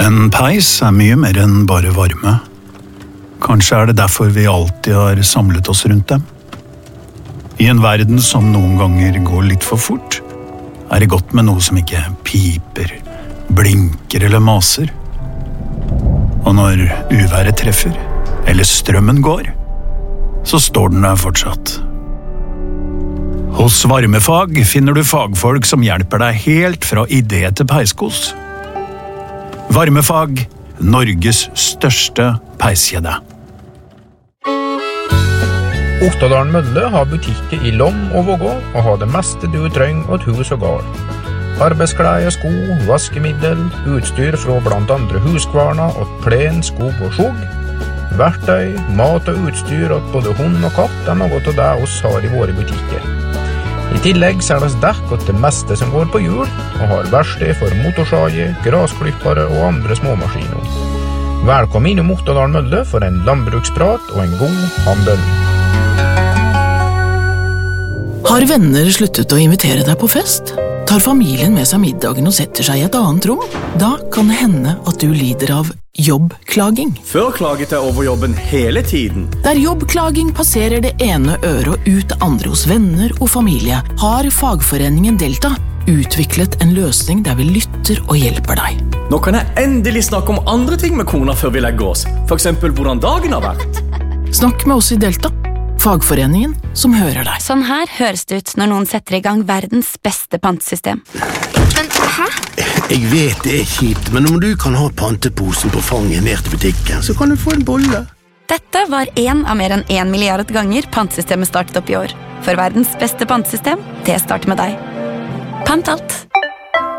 En peis mye mer enn bare varme. Kanskje det derfor vi alltid har samlet oss rundt dem. I en verden som noen ganger går litt for fort, det godt med noe som ikke piper, blinker eller maser. Og når uværet treffer, eller strømmen går, så står den der fortsatt. Hos Varmefag finner du fagfolk som hjelper deg helt fra idé til peiskos. Varmefag, Norges største peiskjede. Ottadalen Mølle har butikker i Lom og Vågå og har det meste du trenger åt hus og gard. Arbeidsklær, sko, vaskemiddel, utstyr fra blant andre huskvarna og plen, skog og skjog. Verktøy, mat og utstyr åt både hund og katt noe av det oss har i våre butikker. I tillegg selges dekk åt det meste som går på hjul, og har verksted for motorsager, grasklippere og andre småmaskiner. Velkommen innom Ottadalen Mølle for en landbruksprat og en god handel. Har venner sluttet å invitere deg på fest? Tar familien med seg middagen og setter seg i et annet rom? Da kan det hende at du lider av jobbklaging. Før klaget jeg over jobben hele tiden. Der jobbklaging passerer det ene øret og ut det andre hos venner og familie, har fagforeningen Delta utviklet en løsning der vi lytter og hjelper deg. Nå kan jeg endelig snakke om andre ting med kona før vi legger oss. For eksempel hvordan dagen har vært. Snakk med oss i Delta. Fagforeningen som hører deg. Sånn her høres det ut når noen setter i gang verdens beste pantesystem. Men, hæ? Jeg vet det kjipt, men om du kan ha panteposen på fanget ned til butikken, så kan du få en bolle. Dette var en av mer enn 1 milliard ganger pantesystemet startet opp i år. For verdens beste pantesystem, det starter med deg. Pant alt.